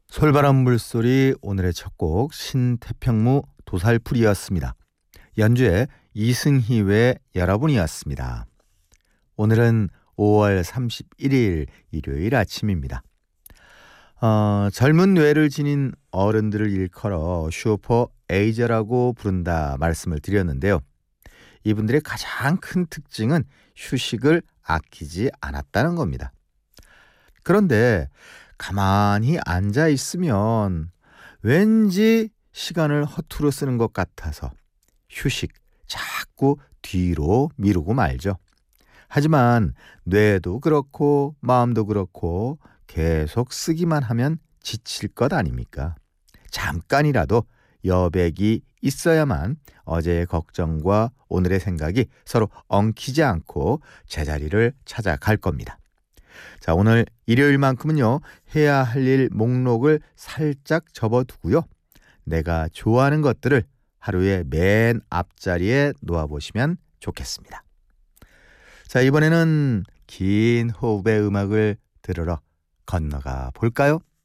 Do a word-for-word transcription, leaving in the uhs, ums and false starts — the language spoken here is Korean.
솔바람 물소리 오늘의 첫 곡 신태평무 도살풀이였습니다. 연주의 이승희의 여러분이었습니다. 오늘은 오월 삼십일일 일요일 아침입니다. 어, 젊은 뇌를 지닌 어른들을 일컬어 슈퍼 에이저라고 부른다 말씀을 드렸는데요. 이분들의 가장 큰 특징은 휴식을 아끼지 않았다는 겁니다. 그런데 가만히 앉아 있으면 왠지 시간을 허투루 쓰는 것 같아서 휴식 자꾸 뒤로 미루고 말죠. 하지만 뇌도 그렇고 마음도 그렇고 계속 쓰기만 하면 지칠 것 아닙니까? 잠깐이라도 여백이 있어야만 어제의 걱정과 오늘의 생각이 서로 엉키지 않고 제자리를 찾아갈 겁니다. 자, 오늘 일요일만큼은요, 해야 할 일 목록을 살짝 접어두고요. 내가 좋아하는 것들을 하루의 맨 앞자리에 놓아보시면 좋겠습니다. 자, 이번에는 긴 호흡의 음악을 들으러 건너가 볼까요?